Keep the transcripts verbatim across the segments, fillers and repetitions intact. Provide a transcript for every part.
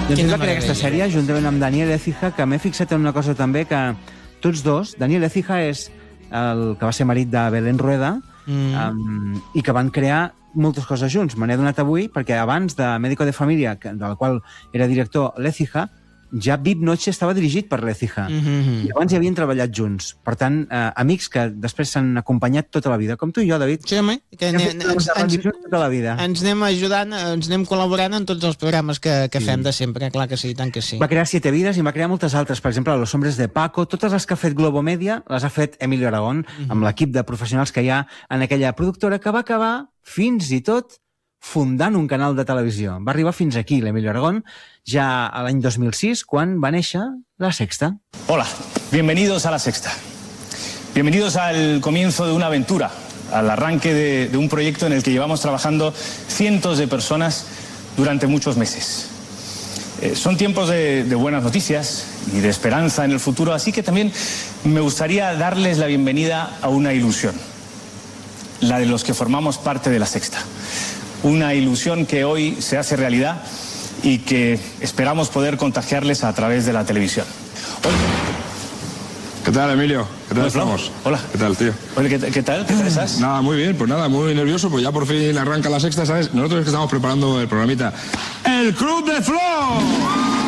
Doncs ell va crear aquesta sèrie juntament amb Daniel Écija, que m'he fixat en una cosa també, que tots dos, Daniel Écija és el que va ser marit de Belén Rueda, mm. um, i que van crear moltes coses junts. Me n'he donat avui perquè abans de Médico de Familia, de la qual era director l'Écija, ja V I P Noche estava dirigit per l'Écija. Mm-hmm. I abans hi havien treballat junts. Per tant, eh, amics que després s'han acompanyat tota la vida, com tu i jo, David. Sí, home, que ens, ens, ens, tota la vida. ens anem ajudant, ens anem col·laborant en tots els programes que, que sí. fem de sempre, clar que sí, tant que sí. Va crear Siete Vidas i va crear moltes altres, per exemple, Los Hombres de Paco, totes les que ha fet Globo Media les ha fet Emilio Aragón, mm-hmm. amb l'equip de professionals que hi ha en aquella productora, que va acabar fins i tot fundant un canal de televisió. Va arribar fins aquí, l'Emilio Aragón, ya al año dos mil seis, cuando va néixer La Sexta. Hola, bienvenidos a La Sexta. Bienvenidos al comienzo de una aventura, al arranque de, de un proyecto en el que llevamos trabajando cientos de personas durante muchos meses. Eh, son tiempos de, de buenas noticias y de esperanza en el futuro, así que también me gustaría darles la bienvenida a una ilusión, la de los que formamos parte de La Sexta. Una ilusión que hoy se hace realidad y que esperamos poder contagiarles a través de la televisión. Hoy... ¿Qué tal, Emilio? ¿Qué tal estamos? Hola. ¿Qué tal, tío? Oye, ¿qué, qué tal? ¿Qué tal estás? Nada, muy bien, pues nada, muy nervioso, pues ya por fin arranca La Sexta, ¿sabes? Nosotros es que estamos preparando el programita El Club de Flow.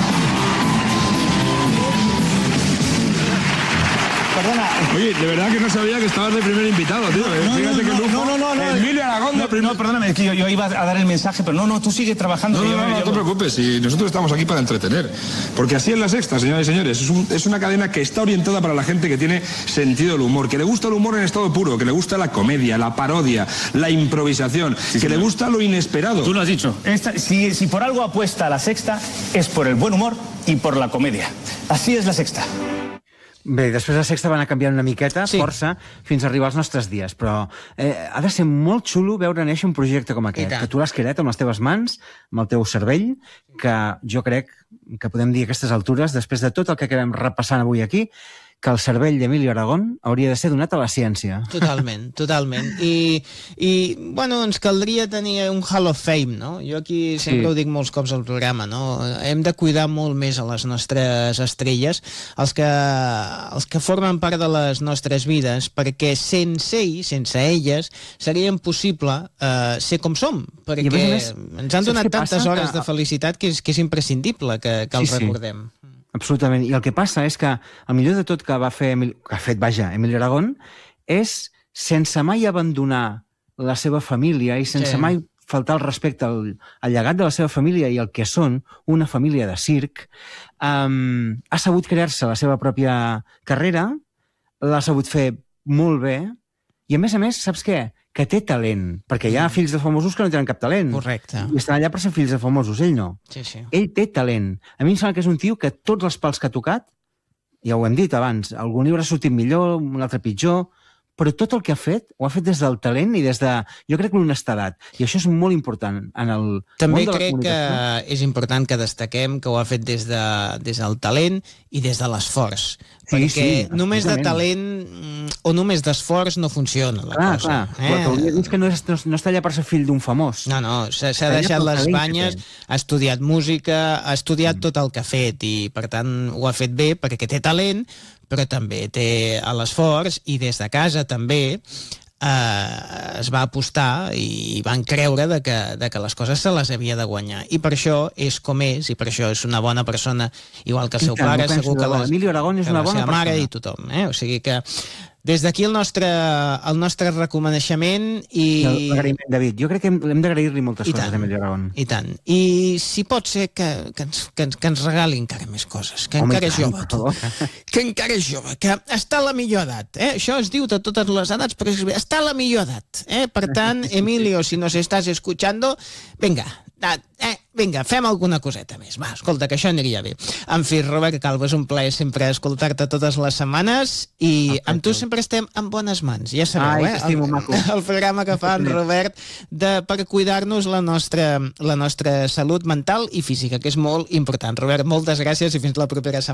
Perdona. Oye, de verdad que no sabía que estabas de primer invitado, tío. No, Fíjate no, que no, lujo. no, no, no, no, Emilio Aragón de no, primer... no, perdóname, es que yo, yo iba a dar el mensaje, pero no, no, tú sigue trabajando. No, no, yo, no, no, yo, no te yo... preocupes, y nosotros estamos aquí para entretener. Porque así es La Sexta, señoras y señores. Es, un, es una cadena que está orientada para la gente que tiene sentido del humor, que le gusta el humor en estado puro, que le gusta la comedia, la parodia, la improvisación, sí, que sí, le gusta lo inesperado. Tú lo has dicho. Esta, si, si por algo apuesta a La Sexta, es por el buen humor y por la comedia. Así es La Sexta. Bé, després La Sexta va anar canviant una miqueta, sí. força, fins a arribar als nostres dies, però eh, ha de ser molt xulo veure néixer un projecte com aquest, que tu l'has creat amb les teves mans, amb el teu cervell, que jo crec que podem dir a aquestes altures, després de tot el que acabem repassant avui aquí, que el cervell d'Emilio Aragón hauria de ser donat a la ciència. Totalment, totalment. I, i bueno, ens caldria tenir un Hall of Fame, no? Jo aquí sempre sí. ho dic molts cops al programa, no? Hem de cuidar molt més a les nostres estrelles, els que, els que formen part de les nostres vides, perquè sense ells, sense elles, seria impossible eh, ser com som, perquè més més, ens han donat tantes hores que... de felicitat que és, que és imprescindible que, que els sí, recordem. Sí. Absolutament. I el que passa és que el millor de tot que va fer, que ha fet, vaja, Emilio Aragón, és sense mai abandonar la seva família i sense sí. mai faltar el respecte al, al llegat de la seva família i el que són una família de circ, um, ha sabut crear-se la seva pròpia carrera, l'ha sabut fer molt bé, i a més a més, saps què? Que té talent, perquè hi ha fills de famosos que no tenen cap talent. Correcte. I estan allà per ser fills de famosos, ell no. Sí, sí. Ell té talent. A mi em sembla que és un tio que tots els pals que ha tocat, ja ho hem dit abans, algun llibre ha sortit millor, un altre pitjor, però tot el que ha fet, ho ha fet des del talent i des de, jo crec, l'honestedat. I això és molt important en el També món de la crec que és important que destaquem que ho ha fet des, de, des del talent i des de l'esforç. Sí, perquè sí, només de talent o només d'esforç no funciona la clar, cosa. Clar, eh? Però hauria dit que no, és, no, no està allà per ser fill d'un famós. No, no, s'ha deixat les banyes, ha estudiat música, ha estudiat mm. tot el que ha fet i, per tant, ho ha fet bé perquè té talent, però també té l'esforç i des de casa també eh, es va apostar i van creure de que, de que les coses se les havia de guanyar. I per això és com és, i per això és una bona persona, igual que el seu I pare, segur que, les, Emilio Aragón és que una la bona seva mare persona. i tothom. Eh? O sigui que des d'aquí el nostre, el nostre reconeixement i... L'agraïment, David. Jo crec que hem, hem d'agrair-li moltes I coses tant, a Emilio Aragón. I tant. I si pot ser que, que, ens, que, ens, que ens regali encara més coses, que Home, encara és tant, jove, tu. Que encara és jove, que està a la millor edat. Eh? Això es diu de totes les edats, però està a la millor edat. Eh? Per tant, Emilio, si nos estás escuchando, venga, eh, vinga, fem alguna coseta més. Va, escolta, que això aniria bé. En fi, Robert Calvo, és un plaer sempre escoltar-te totes les setmanes i okay, amb tu sempre estem en bones mans, ja sabeu, Ai, eh? El, maco. el programa que fa en Robert de, per cuidar-nos la nostra, la nostra salut mental i física, que és molt important. Robert, moltes gràcies i fins la propera setmana.